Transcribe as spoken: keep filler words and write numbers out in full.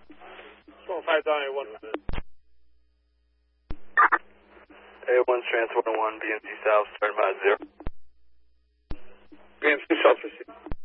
Small five down A one. A one trans one oh one, B M C South, starting by zero. B M C South, proceed.